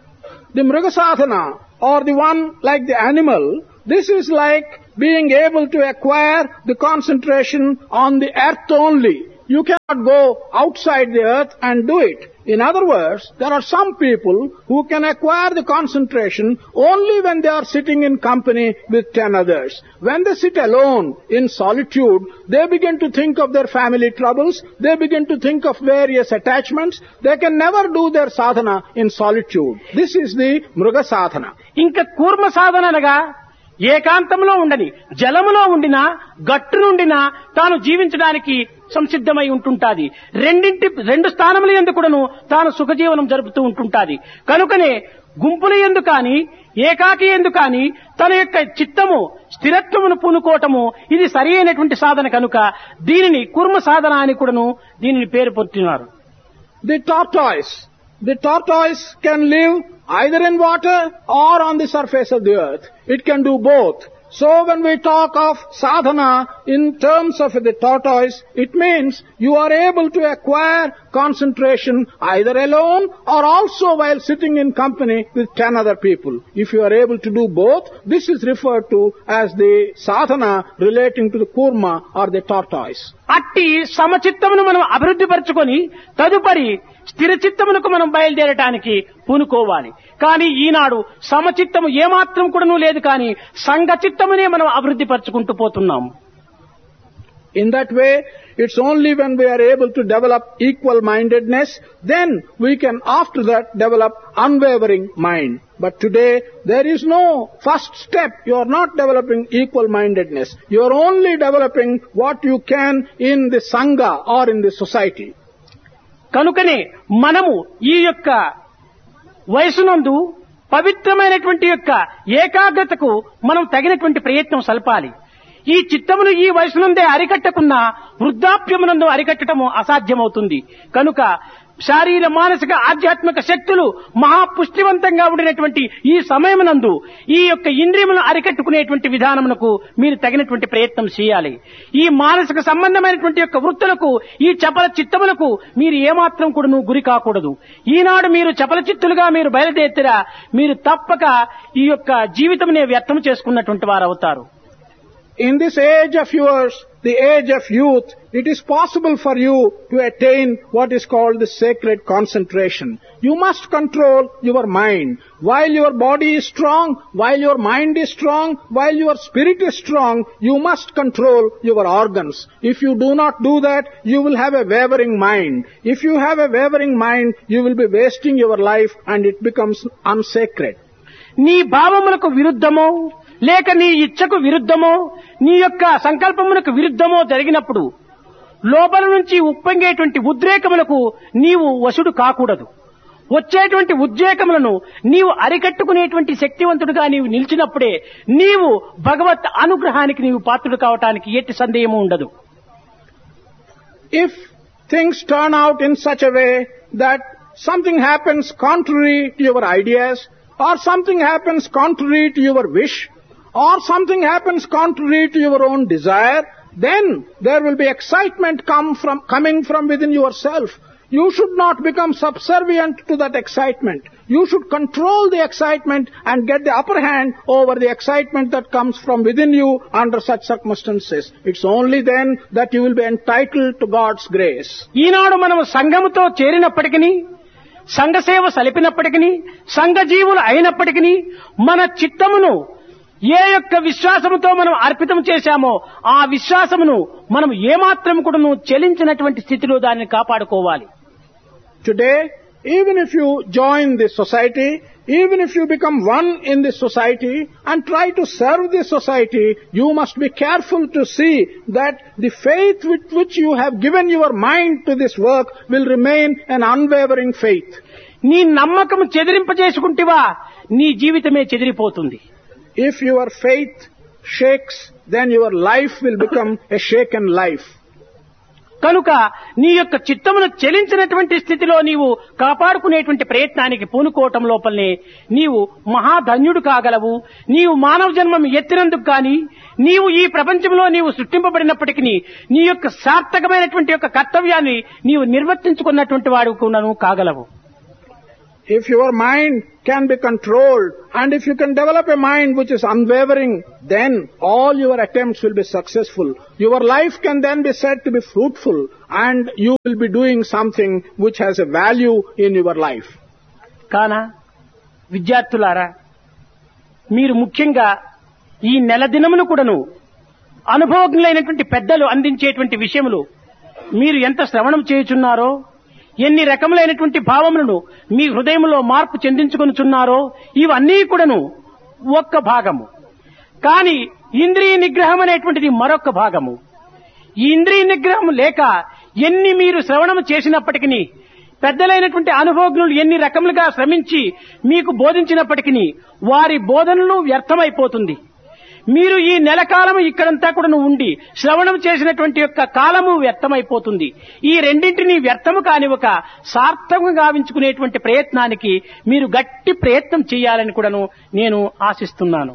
[SPEAKER 2] The mriga sadhana, or the one like the animal, this is like being able to acquire the concentration on the earth only. You cannot go outside the earth and do it. In other words, there are some people who can acquire the concentration only when they are sitting in company with ten others. When they sit alone in solitude, they begin to think of their family troubles, they begin to think of various attachments. They can never do their sadhana in solitude. This is the mriga sadhana.
[SPEAKER 1] ఇంకా కూర్మ సాధన అనగా ఏకాంతంలో ఉండని జలములో ఉండినా గట్టు నుండినా తాను జీవించడానికి సంసిద్ధమై ఉంటుంటాది. రెండింటి రెండు స్థానముల యందు కూడాను తాను సుఖజీవనం జరుపుతూ ఉంటుంటాది. కనుకనే గుంపుల యందు కాని ఏకాకి యందు కాని తన యొక్క చిత్తము స్థిరత్వమును పూనుకోవటము ఇది సరి అయినటువంటి సాధన కనుక దీనిని కూర్మ సాధన అని కూడాను దీనిని పేరు పొందుతున్నారు.
[SPEAKER 2] The tortoise, the tortoise can live either in water or on the surface of the earth. It can do both. So when we talk of sadhana in terms of the tortoise, it means you are able to acquire concentration either alone or also while sitting in company with ten other people. If you are able to do both, this is referred to as the sadhana relating to the kurma or the tortoise.
[SPEAKER 1] అట్టి సమచిత్తమును మనం అభివృద్ధి పరచుకొని తదుపరి స్థిర చిత్తమునకు మనం బయలుదేరటానికి పూనుకోవాలి. కానీ ఈనాడు సమచిత్తము ఏమాత్రం కూడాను లేదు కానీ సంఘ చిత్తమునే మనం అభివృద్ధి పరచుకుంటూ పోతున్నాము.
[SPEAKER 2] In that way, it's only when we are able to develop equal-mindedness, then we can after that develop unwavering mind. But today, there is no first step. You are not developing equal-mindedness. You are only developing what you can in the sangha or in the society.
[SPEAKER 1] కనుకనే మనము ఈ యొక్క వయసునందు పవిత్రమైనటువంటి యొక్క ఏకాగ్రతకు మనం తగినటువంటి ప్రయత్నం సల్పాలి. ఈ చిత్తమును ఈ వయసునందే అరికట్టకున్నా వృద్ధాప్యమునందు అరికట్టడము అసాధ్యమవుతుంది. కనుక శారీర మానసిక ఆధ్యాత్మిక శక్తులు మహాపుష్టివంతంగా ఉండినటువంటి ఈ సమయమునందు ఈ యొక్క ఇంద్రియములను అరికట్టుకునేటువంటి విధానమునకు మీరు తగినటువంటి ప్రయత్నం చేయాలి. ఈ మానసిక సంబంధమైనటువంటి యొక్క వృత్తులకు ఈ చపల చిత్తములకు మీరు ఏమాత్రం కూడా గురి కాకూడదు. ఈనాడు మీరు చపల చిత్తులుగా మీరు బయలుదేరితేరా మీరు తప్పక ఈ యొక్క జీవితమునే వ్యర్థం చేసుకున్నటువంటి వారు అవుతారు.
[SPEAKER 2] In this age of yours, the age of youth, it is possible for you to attain what is called the sacred concentration. You must control your mind. While your body is strong, while your mind is strong, while your spirit is strong, you must control your organs. If you do not do that, you will have a wavering mind. If you have a wavering mind, you will be wasting your life and it becomes unsacred.
[SPEAKER 1] నీ భావములకు విరుద్ధమో లేక నీ ఇచ్చకు విరుద్ధమో నీ యొక్క సంకల్పమునకు విరుద్ధమో జరిగినప్పుడు లోపల నుంచి ఉప్పొంగేటువంటి ఉద్రేకములకు నీవు వశుడు కాకూడదు. వచ్చేటువంటి ఉద్రేకములను నీవు అరికట్టుకునేటువంటి శక్తివంతుడుగా నీవు నిలిచినప్పుడే నీవు భగవత్ అనుగ్రహానికి నీవు పాత్రుడు కావటానికి ఎట్టి సందేహము ఉండదు.
[SPEAKER 2] If things turn out in such a way that something happens contrary to your ideas, or something happens contrary to your wish, or something happens contrary to your own desire, then there will be excitement come from, coming from within yourself. You should not become subservient to that excitement. You should control the excitement and get the upper hand over the excitement that comes from within you under such circumstances. It's only then that you will be entitled to God's grace.
[SPEAKER 1] ఈనాడు మనం సంఘముతో చేరినప్పటికీ సంఘ సేవ సలిపినప్పటికీ సంఘ జీవులు అయినప్పటికీ మన చిత్తమును ఏ యొక్క విశ్వాసముతో మనం అర్పితం చేశామో ఆ విశ్వాసమును మనం ఏమాత్రం కూడా చెలించినటువంటి స్థితిలో దానిని కాపాడుకోవాలి.
[SPEAKER 2] Today, even if you join this society, even if you become one in this society and try to serve this society, you must be careful to see that the faith with which you have given your mind to this work will remain an unwavering faith.
[SPEAKER 1] నీ నమ్మకం చెదిరింపజేసుకుంటివా నీ జీవితమే చెదిరిపోతుంది.
[SPEAKER 2] If your faith shakes, then your life will become a shaken life.
[SPEAKER 1] కనుక నీ యొక్క చిత్తమును చెలించినటువంటి స్థితిలో నీవు కాపాడుకునేటువంటి ప్రయత్నానికి పూనుకోవటం లోపలనే నీవు మహాధన్యుడు కాగలవు. నీవు మానవ జన్మం ఎత్తినందుకు కానీ నీవు ఈ ప్రపంచంలో నీవు సృష్టింపబడినప్పటికీ నీ యొక్క సార్థకమైనటువంటి యొక్క కర్తవ్యాన్ని నీవు నిర్వర్తించుకున్నటువంటి వాడు కూడాను కాగలవు.
[SPEAKER 2] If your mind can be controlled and if you can develop a mind which is unwavering, then all your attempts will be successful. Your life can then be said to be fruitful and you will be doing something which has a value in your life.
[SPEAKER 1] కానా విద్యార్థులారా, మీరు ముఖ్యంగా ఈ నెల దినములు కూడాను అనుభవజ్ఞులైనటువంటి పెద్దలు అందించేటువంటి విషయములు మీరు ఎంత శ్రవణం చేయుచున్నారో, ఎన్ని రకములైనటువంటి భావములను మీ హృదయంలో మార్పు చెందించుకొనుచున్నారో ఇవన్నీ కూడాను ఒక్క భాగము. కానీ ఇంద్రియ నిగ్రహం అనేటువంటిది మరొక భాగము. ఈ ఇంద్రియ నిగ్రహం లేక ఎన్ని మీరు శ్రవణము చేసినప్పటికీ, పెద్దలైనటువంటి అనుభవజ్ఞులు ఎన్ని రకములుగా శ్రమించి మీకు బోధించినప్పటికీ వారి బోధనలు వ్యర్థమైపోతుంది. మీరు ఈ నెల కాలము ఇక్కడంతా కూడా ఉండి శ్రవణం చేసినటువంటి యొక్క కాలము వ్యర్థమైపోతుంది. ఈ రెండింటినీ వ్యర్థము కానివ్వక సార్థకంగా గావించుకునేటువంటి ప్రయత్నానికి మీరు గట్టి ప్రయత్నం చేయాలని కూడాను నేను ఆశిస్తున్నాను.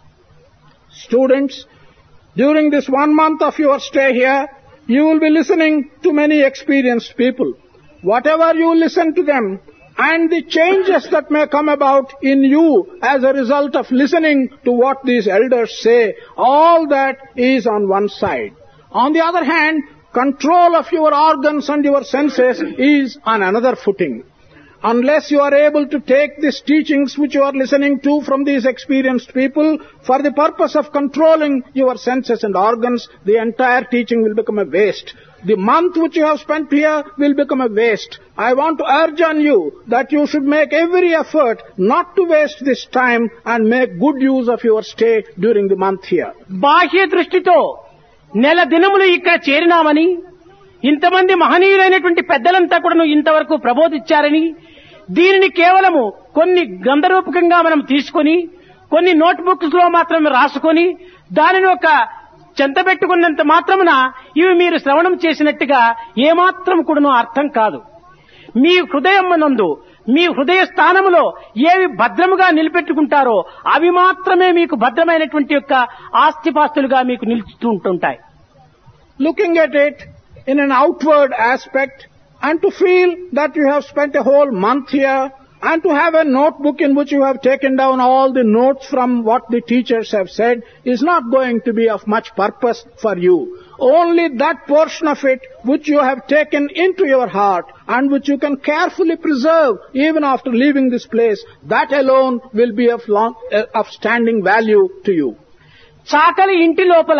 [SPEAKER 2] Students, during this one month of your stay here, you will be listening to many experienced people. Whatever you listen to them, and the changes that may come about in you as a result of listening to what these elders say, all that is on one side. On the other hand, control of your organs and your senses is on another footing. Unless you are able to take these teachings which you are listening to from these experienced people for the purpose of controlling your senses and organs, the entire teaching will become a waste. The month which you have spent here will become a waste. I want to urge on you that you should make every effort not to waste this time and make good use of your stay during the month here.
[SPEAKER 1] బాహ్య దృష్టితో నెల దినములు ఇక్కడ చేరినామని, ఇంతమంది మహనీయులైనటువంటి పెద్దలంతా కూడా ఇంతవరకు ప్రబోధించారని, దీనిని కేవలము కొన్ని గ్రంథరూపకంగా మనం తీసుకొని కొన్ని నోట్ బుక్స్ లో మాత్రమే రాసుకొని దానిని ఒక చెంతబెట్టుకున్నంత మాత్రమున ఇవి మీరు శ్రవణం చేసినట్టుగా ఏమాత్రం కూడాను అర్థం కాదు. మీ హృదయం నందు మీ హృదయ స్థానములో ఏవి భద్రముగా నిలబెట్టుకుంటారో అవి మాత్రమే మీకు భద్రమైనటువంటి యొక్క ఆస్తిపాస్తులుగా మీకు నిలుస్తూ ఉంటుంటాయి.
[SPEAKER 2] Looking at it in an outward aspect and to feel that you have spent a whole month here and to have a notebook in which you have taken down all the notes from what the teachers have said is not going to be of much purpose for you. Only that portion of it which you have taken into your heart and which you can carefully preserve even after leaving this place, that alone will be of, long, uh, of standing value to you.
[SPEAKER 1] చాకలి ఇంటి లోపల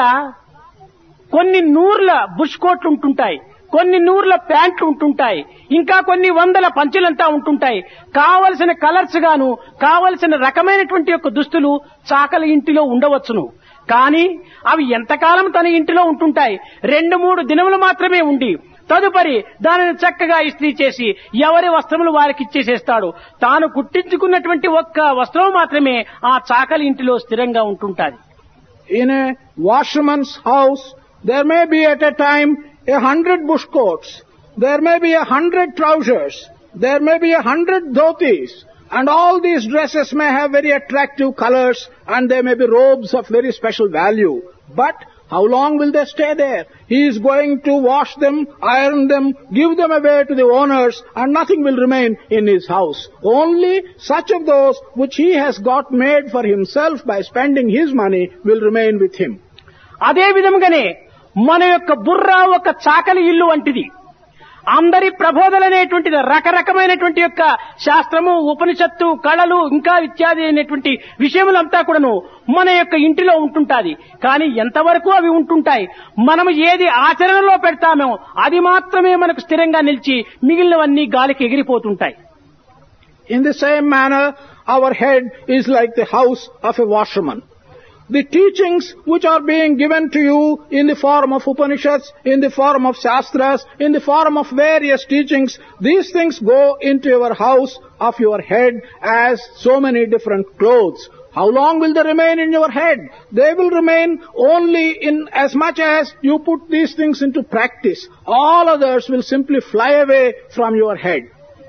[SPEAKER 1] కొన్ని నూర్ల bush కోట్లు ఉంటుంటాయి, కొన్ని నూర్ల ప్యాంట్లు ఉంటుంటాయి, ఇంకా కొన్ని వందల పంచులంతా ఉంటుంటాయి. కావలసిన కలర్స్ గాను కావలసిన రకమైనటువంటి యొక్క దుస్తులు చాకలి ఇంటిలో ఉండవచ్చును. కానీ అవి ఎంతకాలం తన ఇంటిలో ఉంటుంటాయి? రెండు మూడు దినములు మాత్రమే ఉండి తదుపరి దానిని చక్కగా ఇస్త్రీ చేసి ఎవరి వస్త్రములు వారికి ఇచ్చేసేస్తాడు. తాను కుట్టించుకున్నటువంటి ఒక్క వస్త్రం మాత్రమే ఆ చాకలి ఇంటిలో స్థిరంగా ఉంటుంటాది.
[SPEAKER 2] In a washerman's house, there may be at a time a hundred bush coats, there may be a hundred trousers, there may be a hundred dhotis, and all these dresses may have very attractive colors and they may be robes of very special value. But how long will they stay there? He is going to wash them, iron them, give them away to the owners, and nothing will remain in his house. Only such of those which he has got made for himself by spending his money will remain with him.
[SPEAKER 1] అదే విధంగానే మన యొక్క బుర్ర ఒక చాకలి ఇల్లు వంటిది. అందరి ప్రబోధననేటువంటిది రకరకమైనటువంటి యొక్క శాస్త్రము, ఉపనిషత్తు, కళలు ఇంకా ఇత్యాది అయినటువంటి విషయములంతా కూడాను మన యొక్క ఇంటిలో ఉంటుంటాది. కానీ ఎంతవరకు అవి ఉంటుంటాయి? మనం ఏది ఆచరణలో పెడతామో అది మాత్రమే మనకు స్థిరంగా నిలిచి మిగిలినవన్నీ గాలికి ఎగిరిపోతుంటాయి.
[SPEAKER 2] In the same manner, our head is like the house of a washerman. The teachings which are being given to you in the form of Upanishads, in the form of Shastras, in the form of various teachings, these things go into your house of your head as so many different clothes. How long will they remain in your head? They will remain only in as much as you put these things into practice. All others will simply fly away from your head.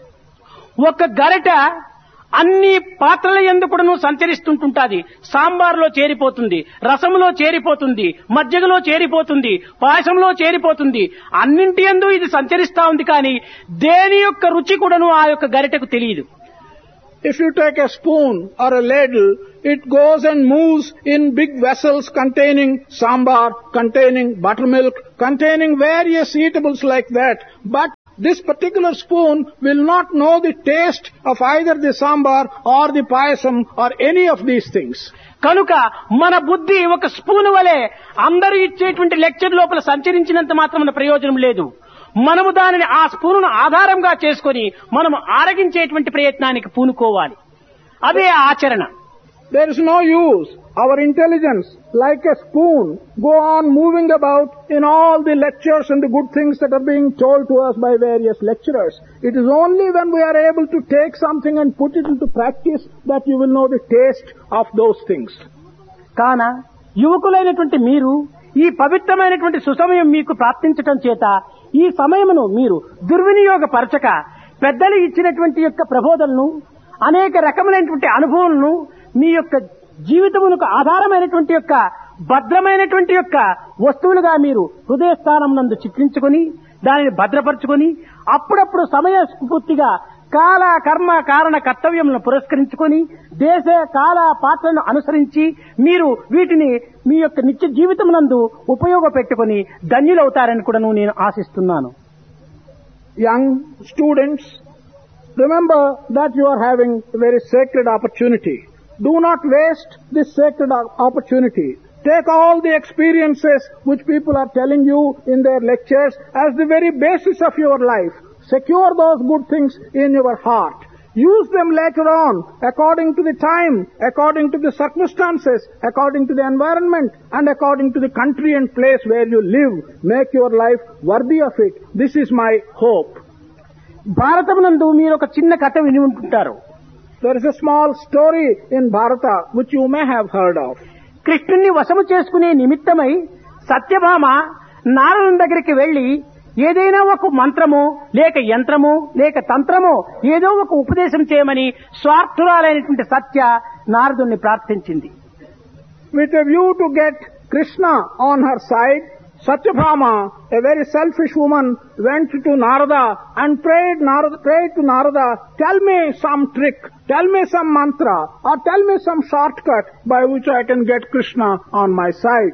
[SPEAKER 1] ఒక గరిట అన్ని పాత్రల యందు కూడాను సంచరిస్తుంటుంటాది. సాంబార్లో చేరిపోతుంది, రసంలో చేరిపోతుంది, మజ్జిగలో చేరిపోతుంది, పాయసంలో చేరిపోతుంది. అన్నింటి యందు ఇది సంచరిస్తా ఉంది, కానీ దేని యొక్క రుచి కూడాను ఆ యొక్క గరిటకు తెలియదు.
[SPEAKER 2] If you take a spoon or a ladle, it goes and moves in big vessels containing sambar, containing buttermilk, containing various eatables like that. But this particular spoon will not know the taste of either the sambar or the payasam or any of these things.
[SPEAKER 1] కనుక మన బుద్ధి ఒక spoon వలె అందరూ ఇచ్చేటువంటి lecture లోపల సంచరించినంత మాత్రమే ప్రయోజనం లేదు. మనము దానిని ఆ స్పూనును ఆధారంగా చేసుకొని మనము ఆరగించేటువంటి ప్రయత్నానికి పూనుకోవాలి. అదే ఆచరణ.
[SPEAKER 2] There is no use. Our intelligence, like a spoon, go on moving about in all the lectures and the good things that are being told to us by various lecturers. It is only when we are able to take something and put it into practice that you will know the taste of those things.
[SPEAKER 1] కాన యువకులైనటువంటి మీరు ఈ పవిత్రమైనటువంటి సుసమయం మీకు ప్రాప్తించటం చేత ఈ సమయమును మీరు దుర్వినియోగపరచక పెద్దలు ఇచ్చినటువంటి యొక్క ప్రబోధనను, అనేక రకములైనటువంటి అనుభవాలను మీ యొక్క జీవితమునకు ఆధారమైనటువంటి యొక్క భద్రమైనటువంటి యొక్క వస్తువులుగా మీరు హృదయస్థానం నందు చిత్రించుకొని దానిని భద్రపరచుకొని అప్పుడప్పుడు సమయ స్ఫూర్తిగా కాల కర్మ కారణ కర్తవ్యములను పురస్కరించుకొని దేశ కాల పాత్రలను అనుసరించి మీరు వీటిని మీ యొక్క నిత్య జీవితం నందు ఉపయోగపెట్టుకొని ధన్యులవుతారని కూడా నేను ఆశిస్తున్నాను.
[SPEAKER 2] Young students, remember that you are having a very sacred opportunity. Do not waste this sacred opportunity. Take all the experiences which people are telling you in their lectures as the very basis of your life. Secure those good things in your heart. Use them later on according to the time, according to the circumstances, according to the environment, and according to the country and place where you live. Make your life worthy of it. This is my hope.
[SPEAKER 1] భారతమునందు మీరు ఒక చిన్న కథ విని ఉంటుంటారు.
[SPEAKER 2] There is a small story in Bharata which you may have heard of.
[SPEAKER 1] కృష్ణుని వశము చేసుకునే నిమిత్తమై సత్యభామ నారదుని దగ్గరికి వెళ్లి ఏదైనా ఒక మంత్రము లేక యంత్రము లేక తంత్రము ఏదో ఒక ఉపదేశం చేయమని స్వార్థురాలైనటువంటి సత్య నారదుని ప్రార్థించింది.
[SPEAKER 2] With a view to get Krishna on her side, Satyabhama, a very selfish woman, went to Narada and prayed, Narada, prayed to Narada, tell me some trick, tell me some mantra, or tell me some shortcut by which I can get Krishna on my side.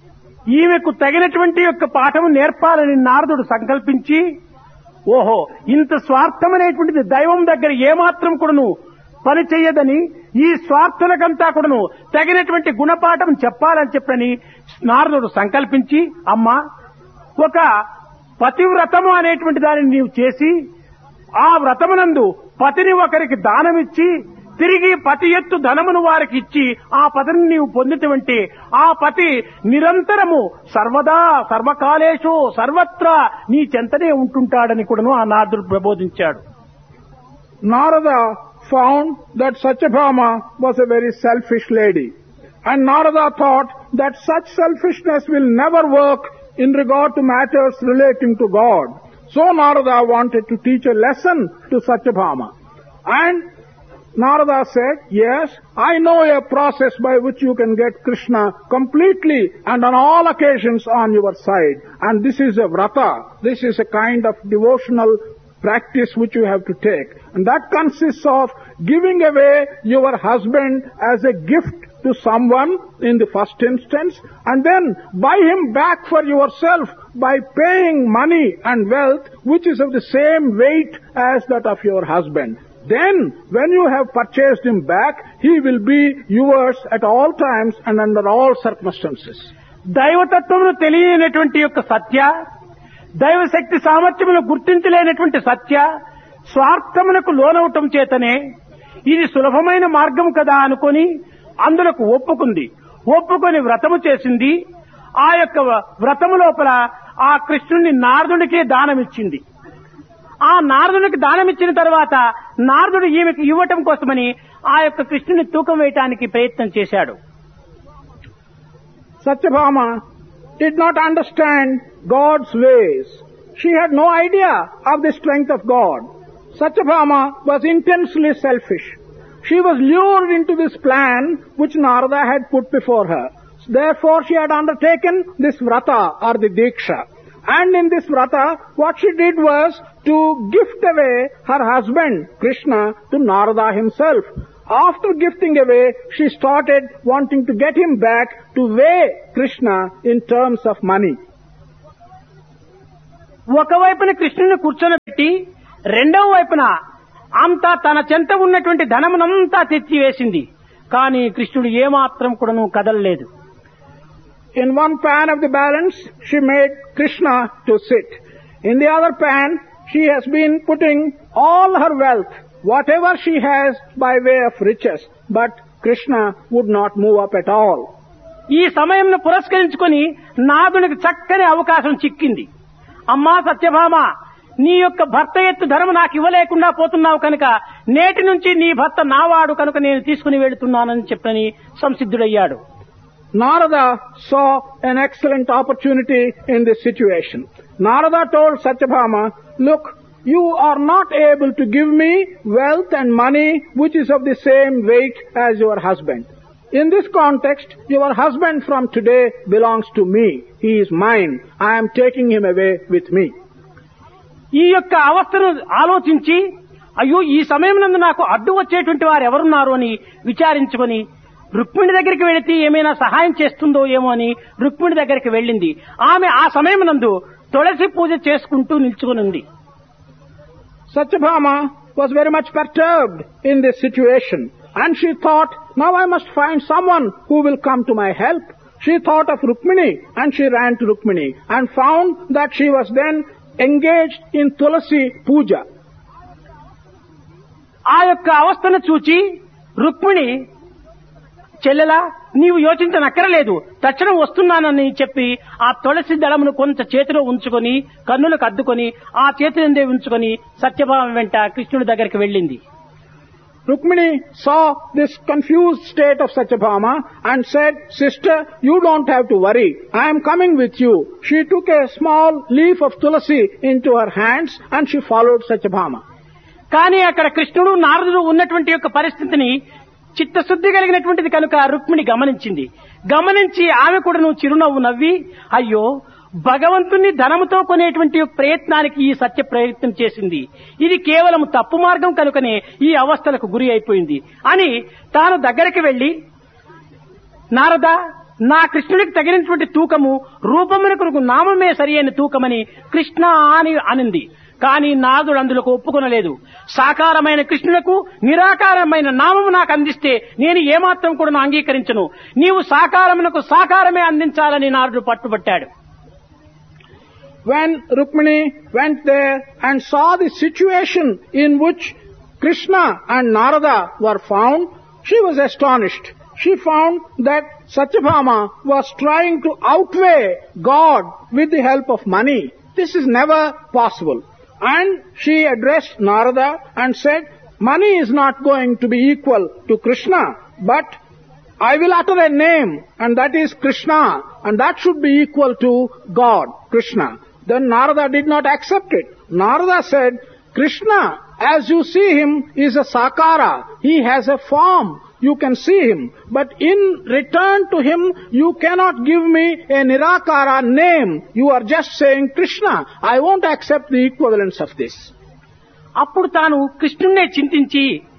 [SPEAKER 1] ఈమెకు తగినటువంటి యొక్క పాఠము నేర్పాలని నారదుడు సంకల్పించి, ఓహో ఇంత స్వార్థమనేటువంటిది దైవం దగ్గర ఏమాత్రం కూడాను పని చెయ్యదని ఈ స్వార్థులకంతా కూడాను తగినటువంటి గుణపాఠం చెప్పాలని చెప్పని నారదుడు సంకల్పించి, అమ్మా ఒక పతివ్రతము అనేటువంటి దానిని నీవు చేసి ఆ వ్రతమునందు పతిని ఒకరికి దానమిచ్చి తిరిగి పతి ఎత్తు ధనమును వారికి ఇచ్చి ఆ పతిని నీవు పొందినటువంటి ఆ పతి నిరంతరము సర్వదా సర్వకాలేషు సర్వత్రా నీ చెంతనే ఉంటుంటాడని కూడాను ఆ నారదుడు ప్రబోధించాడు.
[SPEAKER 2] Narada found that Satyabhama was a very selfish lady, and Narada thought that such selfishness will never work in regard to matters relating to God. So Narada wanted to teach a lesson to Satyabhama, and Narada said, yes, I know a process by which you can get Krishna completely and on all occasions on your side. And this is a vrata. This is a kind of devotional practice which you have to take. And that consists of giving away your husband as a gift to someone in the first instance, and then buy him back for yourself by paying money and wealth which is of the same weight as that of your husband. Then, when you have purchased him back, he will be yours at all times and under all circumstances.
[SPEAKER 1] దైవతత్వమును తెలియనటువంటి యొక్క సత్య, దైవశక్తి సామర్థ్యమును గుర్తించలేనటువంటి సత్య స్వార్థమునకు లోనవటం చేతనే ఇది సులభమైన మార్గం కదా అనుకొని అందులకు ఒప్పుకుంది. ఒప్పుకొని వ్రతము చేసింది. ఆ యొక్క వ్రతము లోపల ఆ కృష్ణుణ్ణి నారదుడికే దానమిచ్చింది. ఆ నారదునికి దానమిచ్చిన తర్వాత నారదుడు ఈమెకు ఇవ్వటం కోసమని ఆ యొక్క కృష్ణుని తూకం వేయటానికి ప్రయత్నం చేశాడు.
[SPEAKER 2] Satyabhama did not understand God's ways. She had no idea of the strength of God. Satyabhama was intensely selfish. She was lured into this plan which Narada had put before her. Therefore she had undertaken this vrata or the diksha. And in this vrata, what she did was to gift away her husband, Krishna, to Narada himself. After gifting away, she started wanting to get him back to weigh Krishna in terms of money.
[SPEAKER 1] ఒకవైపున కృష్ణుని కూర్చొనబెట్టి రెండవ వైపున అంతా తన చెంత ఉన్నటువంటి ధనమునంతా తెచ్చివేసింది. కానీ కృష్ణుడు ఏమాత్రం కూడాను కదలలేదు.
[SPEAKER 2] In one pan of the balance, she made Krishna to sit. In the other pan, she has been putting all her wealth, whatever she has by way of riches, but Krishna would not move up at all.
[SPEAKER 1] ఈ సమయంలో పురస్కరించుకొని నాదునికి చక్కని అవకాశం చిక్కింది. అమ్మా సత్యభామ, నీ యొక్క భర్త ఎత్తు ధర్మ నాకు ఇవ్వలేకుండా పోతున్నావు కనుక నేటి నుంచి నీ భర్త నావాడు కనుక నేను తీసుకుని వెళుతున్నానని చెప్పని సంసిద్ధుడయ్యాడు.
[SPEAKER 2] Narada saw an excellent opportunity in this situation. Narada told Satyabhama, look, you are not able to give me wealth and money which is of the same weight as your husband. In this context, your husband from today belongs to me. He is mine. I am taking him away with me.
[SPEAKER 1] ఈ యొక్క అవస్థను ఆలోచించి అయ్యో ఈ సమయంలో నాకు అడ్డు వచ్చేటువంటి వారు ఎవరున్నారు అని విచారించుకొని రుక్మిణి దగ్గరికి వెళితే ఏమైనా సహాయం చేస్తుందో ఏమో అని రుక్మిణి దగ్గరికి వెళ్ళింది. ఆమె ఆ సమయం నందు తులసి పూజ చేసుకుంటూ నిల్చుకుని ఉంది.
[SPEAKER 2] Satyabhama was very much perturbed in this situation, and she thought, now I must find someone who will come to my help. She thought of Rukmini, and she ran to Rukmini and found that she was then engaged in Tulasi Puja.
[SPEAKER 1] ఆ యొక్క అవస్థను చూచి రుక్మిణి, చెల్లెలా నీవు యోచించనక్కరలేదు, తక్షణం వస్తున్నానని చెప్పి ఆ తులసి దళమును కొంత చేతిలో ఉంచుకొని కన్నులకు అద్దుకొని ఆ చేతినందే ఉంచుకొని సత్యభామ వెంట కృష్ణుడి దగ్గరికి వెళ్ళింది.
[SPEAKER 2] Rukmini saw this confused state of Satyabhama and said, sister, you don't have to worry. I am coming with you. She took a small leaf of tulasi into her hands and she followed Satyabhama.
[SPEAKER 1] కానీ అక్కడ కృష్ణుడు నారదుడు ఉన్నటువంటి యొక్క పరిస్థితిని చిత్తశుద్ధి కలిగినటువంటిది కనుక రుక్మిణి గమనించింది. గమనించి ఆమె కూడా నువ్వు చిరునవ్వు నవ్వి, అయ్యో భగవంతుని ధనముతో కొనేటువంటి ప్రయత్నానికి ఈ సత్య ప్రయత్నం చేసింది, ఇది కేవలం తప్పు మార్గం కనుకనే ఈ అవస్థలకు గురి అయిపోయింది అని తాను దగ్గరికి వెళ్లి, నారద, నా కృష్ణుడికి తగినటువంటి తూకము రూపమునకు నామమే సరి అయిన తూకమని కృష్ణ అని అనింది. కానీ నాదుడు అందులకు ఒప్పుకొనలేదు. సాకారమైన కృష్ణులకు నిరాకారమైన నామము నాకు అందిస్తే నేను ఏమాత్రం కూడా అంగీకరించను, నీవు సాకారమునకు సాకారమే అందించాలని నారదుడు పట్టుబట్టాడు.
[SPEAKER 2] When Rukmini went there and saw the situation in which Krishna and Narada were found, she was astonished. She found that Satyabhama was trying to outweigh God with the help of money. This is never possible. And she addressed Narada and said, money is not going to be equal to Krishna, but I will utter a name, and that is Krishna, and that should be equal to God, Krishna. Then Narada did not accept it. Narada said, Krishna, as you see him, is a sakara. He has a form. You can see him. But in return to him, you cannot give me a nirakara name. You are just saying Krishna. I won't accept the equivalence of this.
[SPEAKER 1] అప్పుడు తాను కృష్ణుణ్ణే చింతించి